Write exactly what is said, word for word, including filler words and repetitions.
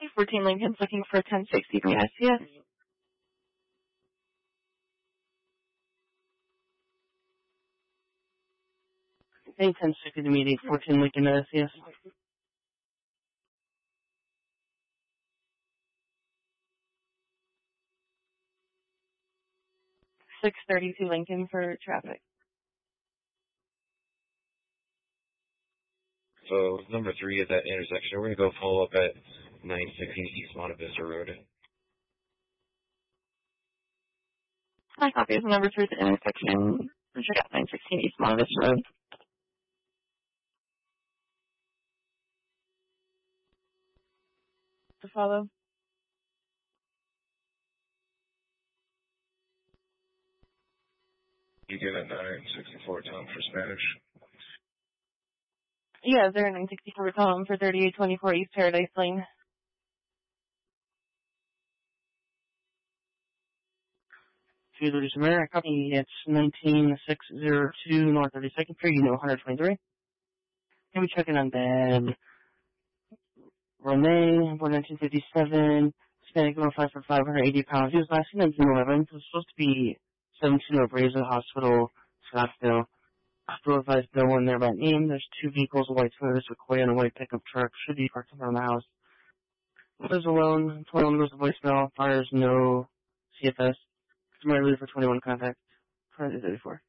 fourteen Lincoln's looking for ten sixty-three S C S. Hey, ten sixty to meet eight fourteen Lincoln S C S. six thirty-two Lincoln for traffic. So, number three at that intersection. We're going to go follow up at nine sixteen East Monte Vista Road. My copy is number three at the intersection. Check out nine sixteen East Monte Vista Road. To follow. You give it nine sixty-four Tom for Spanish. Yeah, zero nine sixty-four Tom for thirty-eight twenty-four East Paradise Lane. two thirty Samara, copy. It's nineteen six oh two North thirty-second Street, you know, one twenty-three. Can we check in on bed? Renee, born nineteen fifty-seven, Hispanic, male, five foot five, one hundred eighty pounds. He was last seen on June eleventh. It was supposed to be seventeen of Razor Hospital, Scottsdale. Hospital advised no one there by name. There's two vehicles, a white Toyota Sequoia and a white pickup truck. Should be parked in front of the house. Lives alone. twenty-one goes to voicemail. Fires no C F S. Somebody leave for twenty-one contact. twenty thirty-four.